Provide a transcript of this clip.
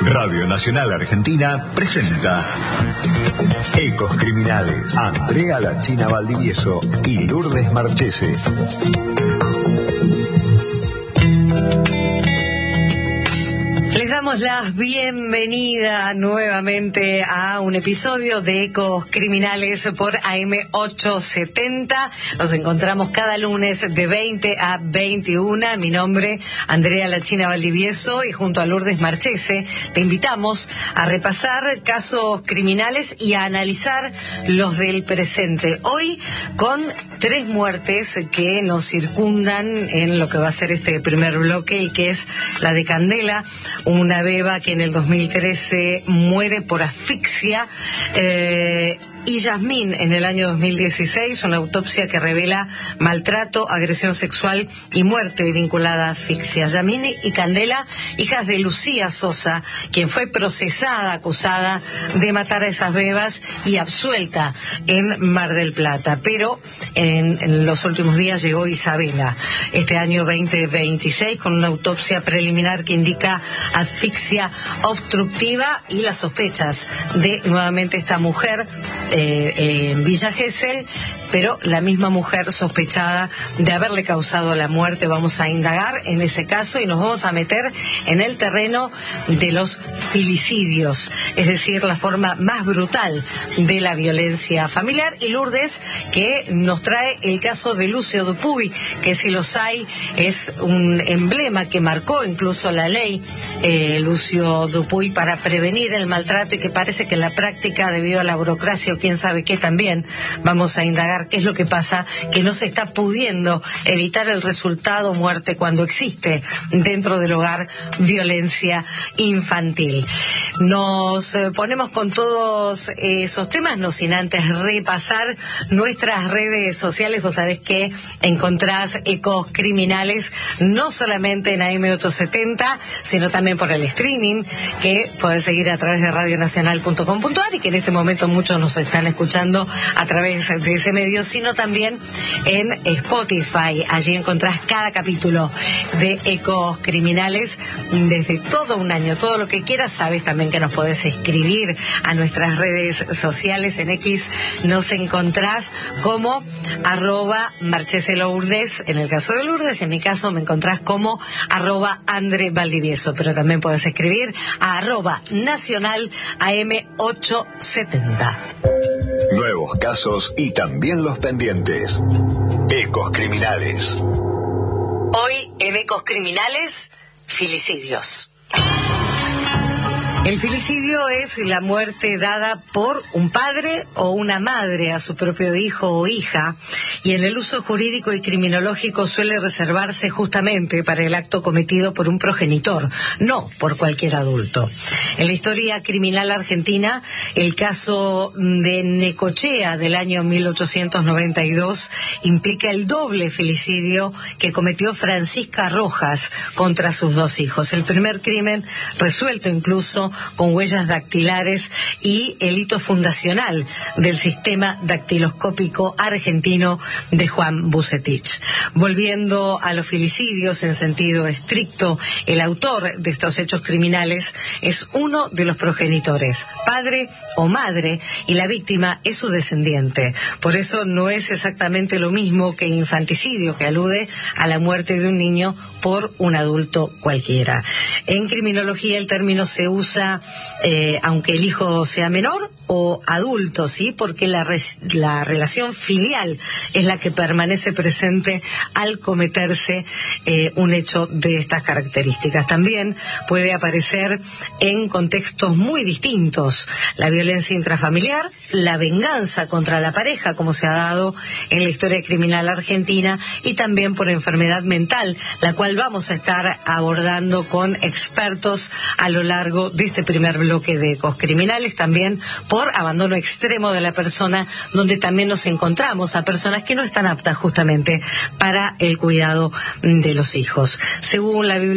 Radio Nacional Argentina presenta Ecos Criminales. Andrea La China Valdivieso y Lourdes Marchese. Les damos la bienvenida nuevamente a un episodio de Ecos Criminales por AM870. Nos encontramos cada lunes de 20 a 21. Mi nombre, Andrea La China Valdivieso, y junto a Lourdes Marchese te invitamos a repasar casos criminales y a analizar los del presente. Hoy con 3 muertes que nos circundan en lo que va a ser este primer bloque, y que es la de Candela, una beba que en el 2013 muere por asfixia, y Yasmín en el año 2016, una autopsia que revela maltrato, agresión sexual y muerte vinculada a asfixia. Yasmín y Candela, hijas de Lucía Sosa, quien fue procesada, acusada de matar a esas bebas y absuelta en Mar del Plata. Pero en los últimos días llegó Isabela, este año 2026, con una autopsia preliminar que indica asfixia obstructiva y las sospechas de nuevamente esta mujer en Villa Gesell, pero la misma mujer sospechada de haberle causado la muerte. Vamos a indagar en ese caso y nos vamos a meter en el terreno de los filicidios, es decir, la forma más brutal de la violencia familiar. Y Lourdes, que nos trae el caso de Lucio Dupuy, que si los hay es un emblema que marcó incluso la ley, Lucio Dupuy, para prevenir el maltrato, y que parece que en la práctica, debido a la burocracia o quién sabe qué, también vamos a indagar qué es lo que pasa, que no se está pudiendo evitar el resultado muerte cuando existe dentro del hogar violencia infantil. Nos ponemos con todos esos temas, no sin antes repasar nuestras redes sociales. Vos sabés que encontrás Ecos Criminales no solamente en AM870, sino también por el streaming, que podés seguir a través de radionacional.com.ar, y que en este momento muchos nos están escuchando a través de ese medio, sino también en Spotify. Allí encontrás cada capítulo de Ecos Criminales desde todo un año, todo lo que quieras. Sabes también que nos podés escribir a nuestras redes sociales. En X nos encontrás como @marcheselourdes, en el caso de Lourdes. En mi caso me encontrás como @Andre Valdivieso, pero también podés escribir a @nacional AM870. Nuevos casos y también los pendientes. Ecos Criminales. Hoy en Ecos Criminales, filicidios. El filicidio es la muerte dada por un padre o una madre a su propio hijo o hija, y en el uso jurídico y criminológico suele reservarse justamente para el acto cometido por un progenitor, no por cualquier adulto. En la historia criminal argentina, el caso de Necochea del año 1892 implica el doble filicidio que cometió Francisca Rojas contra sus 2 hijos. El primer crimen resuelto incluso con huellas dactilares y el hito fundacional del sistema dactiloscópico argentino de Juan Bucetich. Volviendo a los filicidios en sentido estricto, el autor de estos hechos criminales es uno de los progenitores, padre o madre, y la víctima es su descendiente. Por eso no es exactamente lo mismo que infanticidio, que alude a la muerte de un niño por un adulto cualquiera. En criminología el término se usa aunque el hijo sea menor o adulto, ¿sí? Porque la relación filial es la que permanece presente al cometerse un hecho de estas características. También puede aparecer en contextos muy distintos: la violencia intrafamiliar, la venganza contra la pareja, como se ha dado en la historia criminal argentina, y también por enfermedad mental, la cual vamos a estar abordando con expertos a lo largo de este primer bloque de Ecos Criminales. También por abandono extremo de la persona, donde también nos encontramos a personas que no están aptas justamente para el cuidado de los hijos. Según la